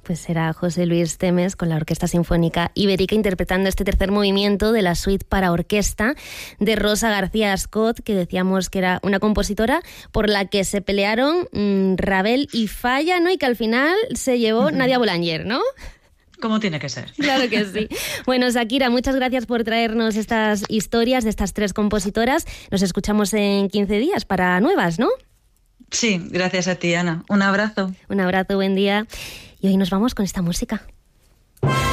Pues era José Luis Temes con la Orquesta Sinfónica Ibérica interpretando este tercer movimiento de la suite para orquesta de Rosa García Scott, que decíamos que era una compositora por la que se pelearon Ravel y Falla, ¿no? Y que al final se llevó Nadia Boulanger, ¿no? Como tiene que ser. Claro que sí. Bueno, Shakira, muchas gracias por traernos estas historias de estas tres compositoras. Nos escuchamos en 15 días para nuevas, ¿no? Sí, gracias a ti, Ana. Un abrazo. Un abrazo, buen día. Y hoy nos vamos con esta música.